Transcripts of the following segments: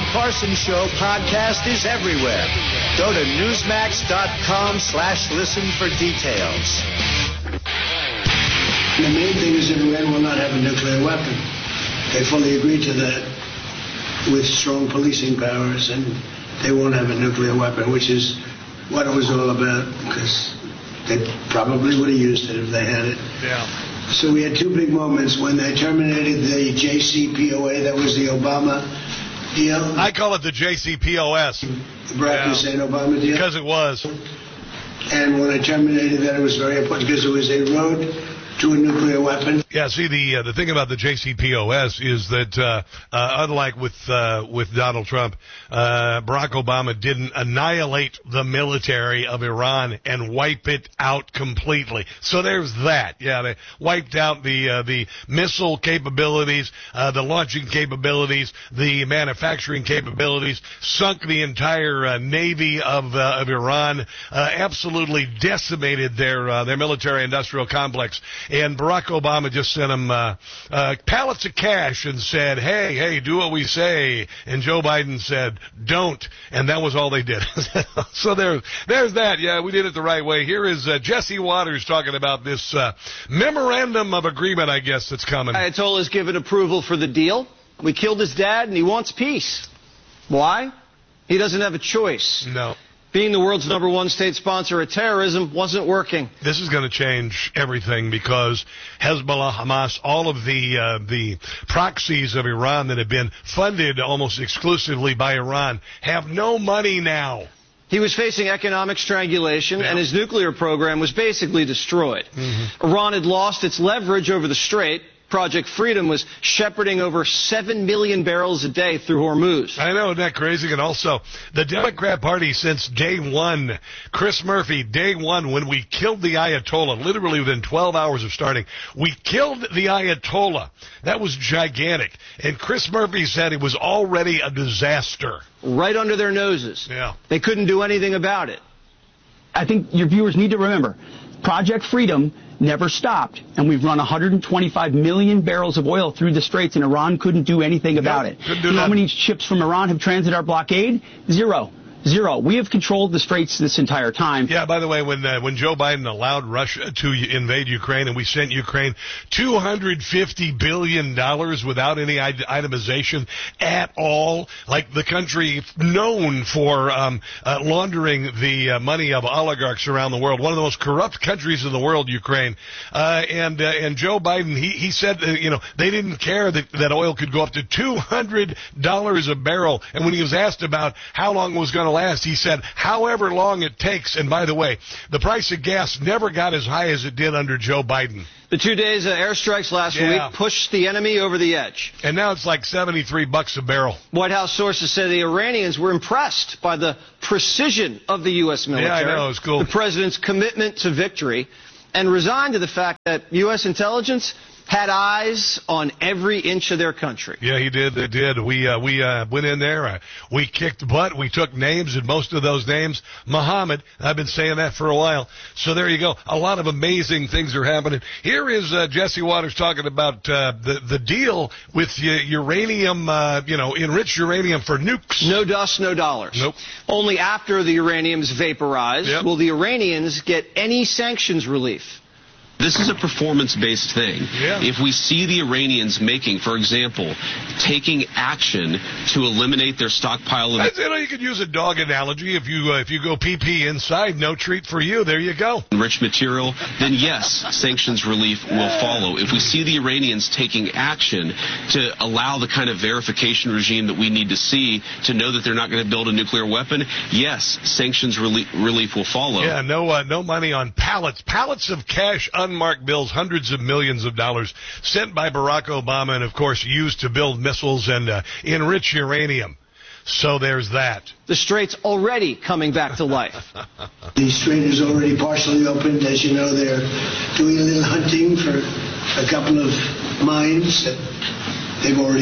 Carson Show podcast is everywhere. Go to Newsmax.com/listen for details. The main thing is that Iran will not have a nuclear weapon. They fully agreed to that with strong policing powers, and they won't have a nuclear weapon, which is what it was all about, because they probably would have used it if they had it. Yeah. So we had two big moments when they terminated the JCPOA, that was the Obama deal. I call it the JCPOS. Barack Hussein Obama deal. Because it was. And when I terminated that, it was very important because it was a road to a nuclear weapon. Yeah, see, the thing about the JCPOS is that unlike with Donald Trump, Barack Obama didn't annihilate the military of Iran and wipe it out completely. So there's that. Yeah, they wiped out the missile capabilities, the launching capabilities, the manufacturing capabilities, sunk the entire navy of Iran, absolutely decimated their military-industrial complex. And Barack Obama just sent him pallets of cash and said, hey, do what we say. And Joe Biden said, don't. And that was all they did. So there's that. Yeah, we did it the right way. Here is Jesse Waters talking about this memorandum of agreement, I guess, that's coming. Ayatollah's given approval for the deal. We killed his dad, and he wants peace. Why? He doesn't have a choice. No. Being the world's #1 state sponsor of terrorism wasn't working. This is going to change everything because Hezbollah, Hamas, all of the proxies of Iran that have been funded almost exclusively by Iran have no money now. He was facing economic strangulation, and his nuclear program was basically destroyed. Mm-hmm. Iran had lost its leverage over the Strait. Project Freedom was shepherding over 7 million barrels a day through Hormuz. I know, isn't that crazy? And also, the Democrat Party since day one, Chris Murphy, day one, when we killed the Ayatollah, literally within 12 hours of starting, we killed the Ayatollah. That was gigantic. And Chris Murphy said it was already a disaster. Right under their noses. Yeah. They couldn't do anything about it. I think your viewers need to remember, Project Freedom never stopped, and we've run 125 million barrels of oil through the Straits, and Iran couldn't do anything about it. How many ships from Iran have transited our blockade? Zero. We have controlled the Straits this entire time. Yeah, by the way, when Joe Biden allowed Russia to invade Ukraine and we sent Ukraine $250 billion without any itemization at all, like the country known for laundering the money of oligarchs around the world, one of the most corrupt countries in the world, Ukraine. And Joe Biden, he said, they didn't care that oil could go up to $200 a barrel. And when he was asked about how long it was going to last, he said, however long it takes. And by the way, the price of gas never got as high as it did under Joe Biden. The 2 days of airstrikes last week pushed the enemy over the edge. And now it's like $73 a barrel. White House sources say the Iranians were impressed by the precision of the U.S. military. Yeah, I know, it was cool. The president's commitment to victory, and resigned to the fact that U.S. intelligence had eyes on every inch of their country. Yeah, he did. They did. We went in there. We kicked butt. We took names, and most of those names, Muhammad. I've been saying that for a while. So there you go. A lot of amazing things are happening. Here is Jesse Waters talking about the deal with uranium, enriched uranium for nukes. No dust, no dollars. Nope. Only after the uranium is vaporized will the Iranians get any sanctions relief. This is a performance-based thing. Yeah. If we see the Iranians making, for example, taking action to eliminate their stockpile of... You could use a dog analogy. If you go pee-pee inside, no treat for you. There you go. ...enriched material, then yes, sanctions relief will follow. If we see the Iranians taking action to allow the kind of verification regime that we need to see to know that they're not going to build a nuclear weapon, yes, sanctions relief will follow. Yeah, no money on pallets of cash, unmarked bills, hundreds of millions of dollars sent by Barack Obama and, of course, used to build missiles and enrich uranium. So there's that. The Strait's already coming back to life. The Strait is already partially opened. As you know, they're doing a little hunting for a couple of mines that they've already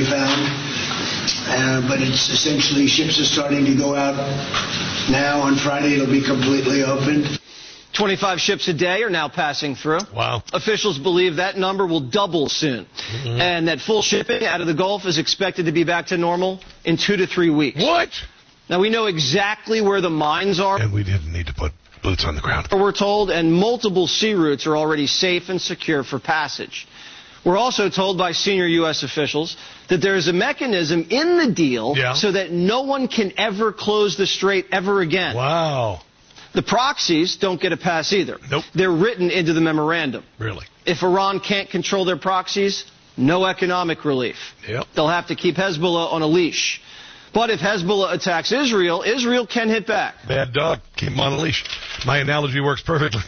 found. But it's essentially ships are starting to go out now. On Friday, it'll be completely opened. 25 ships a day are now passing through. Wow. Officials believe that number will double soon, and that full shipping out of the Gulf is expected to be back to normal in 2 to 3 weeks. What? Now, we know exactly where the mines are. And we didn't need to put boots on the ground. We're told, and multiple sea routes are already safe and secure for passage. We're also told by senior U.S. officials that there is a mechanism in the deal so that no one can ever close the strait ever again. Wow. The proxies don't get a pass either. Nope. They're written into the memorandum. Really? If Iran can't control their proxies, no economic relief. Yep. They'll have to keep Hezbollah on a leash. But if Hezbollah attacks Israel, Israel can hit back. Bad dog, keep him on a leash. My analogy works perfectly.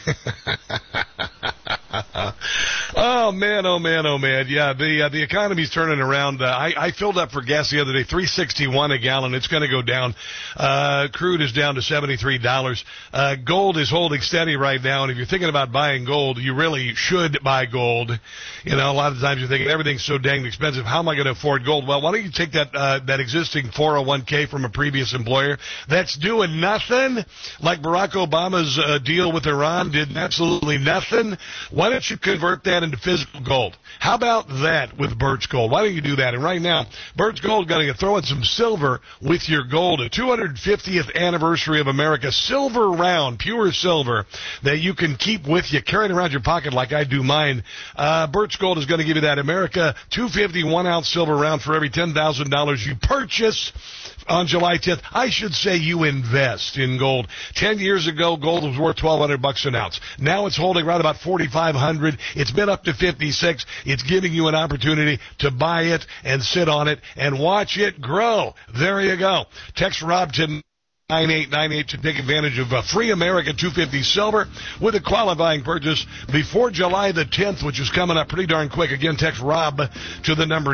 Oh, man, oh, man, oh, man. Yeah, the economy's turning around. I filled up for gas the other day, $3.61 a gallon. It's going to go down. Crude is down to $73. Gold is holding steady right now, and if you're thinking about buying gold, you really should buy gold. You know, a lot of times you're thinking everything's so dang expensive. How am I going to afford gold? Well, why don't you take that existing 401k from a previous employer that's doing nothing, like Barack Obama's deal with Iran did absolutely nothing. Why don't you convert that into physical gold? How about that with Birch Gold? Why don't you do that? And right now, Birch Gold going to throw in some silver with your gold. A 250th anniversary of America, silver round, pure silver that you can keep with you, carrying around your pocket like I do mine. Birch Gold is going to give you that America 250 1-ounce silver round for every $10,000 you purchase on July 10th. I should say you invest in gold. 10 years ago, gold was worth $1,200 an ounce. Now it's holding right about $4,500. It's been up to $56. It's giving you an opportunity to buy it and sit on it and watch it grow. There you go. Text Rob to 9898 to take advantage of free America 250 silver with a qualifying purchase before July the 10th, which is coming up pretty darn quick. Again, text Rob to the number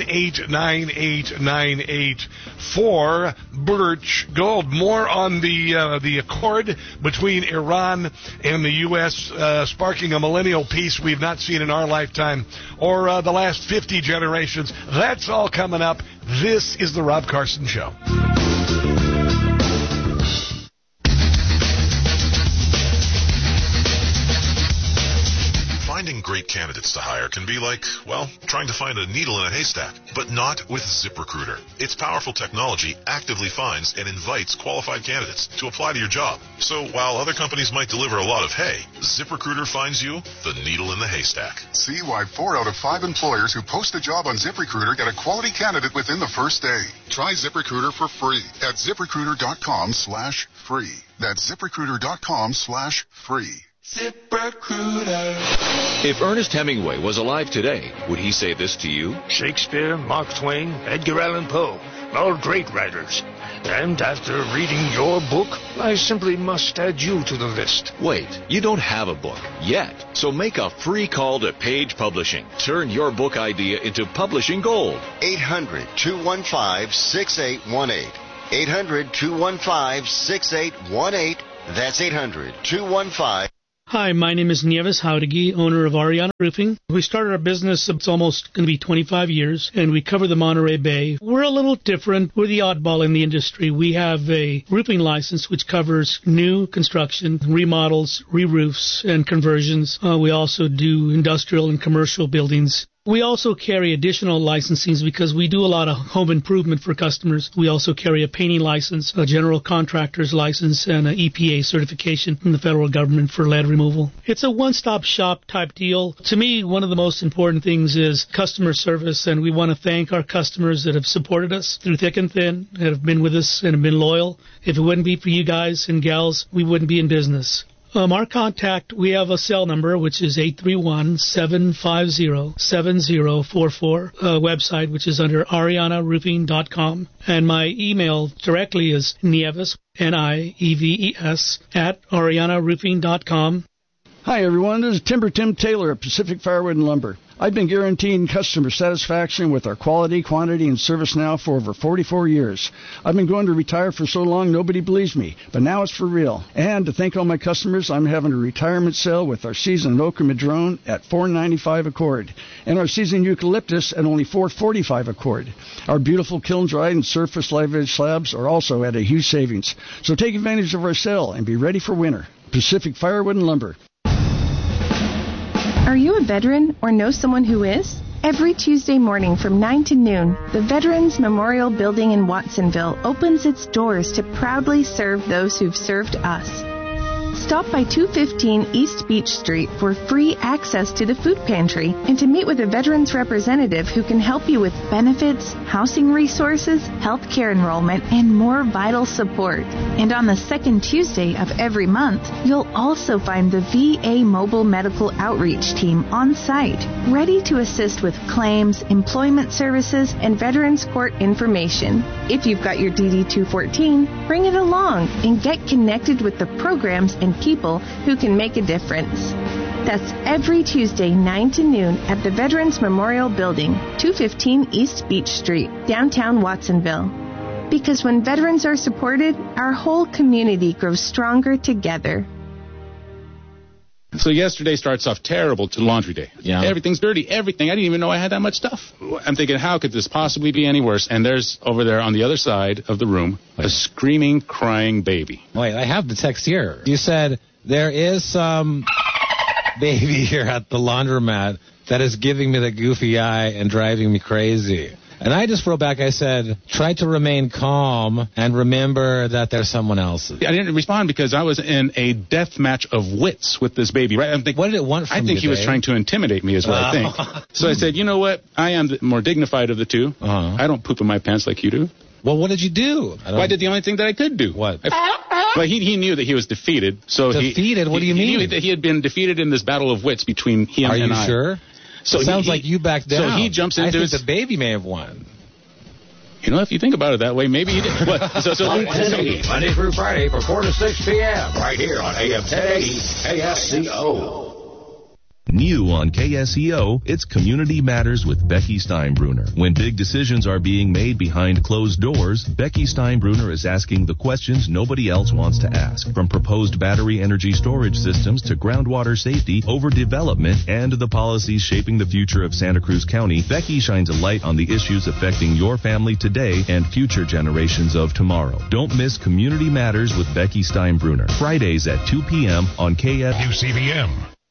989898 for Birch Gold. More on the accord between Iran and the U.S. Sparking a millennial peace we've not seen in our lifetime or the last 50 generations. That's all coming up. This is the Rob Carson Show. Finding great candidates to hire can be like, well, trying to find a needle in a haystack, but not with ZipRecruiter. Its powerful technology actively finds and invites qualified candidates to apply to your job. So while other companies might deliver a lot of hay, ZipRecruiter finds you the needle in the haystack. See why 4 out of 5 employers who post a job on ZipRecruiter get a quality candidate within the first day. Try ZipRecruiter for free at ZipRecruiter.com/free. That's ZipRecruiter.com/free. ZipRecruiter. If Ernest Hemingway was alive today, would he say this to you? Shakespeare, Mark Twain, Edgar Allan Poe, all great writers. And after reading your book, I simply must add you to the list. Wait, you don't have a book yet. So make a free call to Page Publishing. Turn your book idea into publishing gold. 800-215-6818. 800-215-6818. That's 800-215. Hi, my name is Nieves Jauregui, owner of Ariana Roofing. We started our business, it's almost going to be 25 years, and we cover the Monterey Bay. We're a little different. We're the oddball in the industry. We have a roofing license which covers new construction, remodels, re-roofs, and conversions. We also do industrial and commercial buildings. We also carry additional licensings because we do a lot of home improvement for customers. We also carry a painting license, a general contractor's license, and an EPA certification from the federal government for lead removal. It's a one-stop shop type deal. To me, one of the most important things is customer service, and we want to thank our customers that have supported us through thick and thin, that have been with us and have been loyal. If it wouldn't be for you guys and gals, we wouldn't be in business. Our contact, we have a cell number, which is 831-750-7044, website, which is under arianaroofing.com. And my email directly is Nieves, Nieves, @arianaroofing.com. Hi, everyone. This is Timber Tim Taylor at Pacific Firewood and Lumber. I've been guaranteeing customer satisfaction with our quality, quantity, and service now for over 44 years. I've been going to retire for so long nobody believes me, but now it's for real. And to thank all my customers, I'm having a retirement sale with our seasoned Oak Madrone at $4.95 a cord, and our seasoned Eucalyptus at only $4.45 a cord. Our beautiful kiln-dried and surface live edge slabs are also at a huge savings. So take advantage of our sale and be ready for winter. Pacific Firewood and Lumber. Are you a veteran or know someone who is? Every Tuesday morning from 9 to noon, the Veterans Memorial Building in Watsonville opens its doors to proudly serve those who've served us. Stop by 215 East Beach Street for free access to the food pantry and to meet with a veterans representative who can help you with benefits, housing resources, health care enrollment, and more vital support. And on the second Tuesday of every month, you'll also find the VA Mobile Medical Outreach Team on site, ready to assist with claims, employment services, and Veterans Court information. If you've got your DD-214, bring it along and get connected with the programs and people who can make a difference. That's every Tuesday, 9 to noon at the Veterans Memorial Building, 215 East Beach Street, downtown Watsonville. Because when veterans are supported, our whole community grows stronger together. So yesterday starts off terrible to laundry day. Yeah. Everything's dirty, everything. I didn't even know I had that much stuff. I'm thinking, how could this possibly be any worse? And there's, over there on the other side of the room, a screaming, crying baby. Wait, I have the text here. You said, there is some baby here at the laundromat that is giving me the goofy eye and driving me crazy. And I just wrote back, I said, try to remain calm and remember that there's someone else. I didn't respond because I was in a death match of wits with this baby, right? I'm thinking, what did it want from you, I think he was trying to intimidate me is what I think. So I said, you know what? I am the more dignified of the two. I don't poop in my pants like you do. Well, what did you do? I did the only thing that I could do. What? Well, he knew that he was defeated. So defeated? What do you mean? He knew that he had been defeated in this battle of wits between him and I. Are you sure? So it sounds like you backed down. So he jumps into I think the baby may have won. You know, if you think about it that way, maybe he did. Monday through Friday from 4 to 6 p.m. right here on AM 1080 KSCO. New on KSEO, it's Community Matters with Becky Steinbruner. When big decisions are being made behind closed doors, Becky Steinbruner is asking the questions nobody else wants to ask. From proposed battery energy storage systems to groundwater safety, overdevelopment, and the policies shaping the future of Santa Cruz County, Becky shines a light on the issues affecting your family today and future generations of tomorrow. Don't miss Community Matters with Becky Steinbruner. Fridays at 2 p.m. on KSEO. WCVM.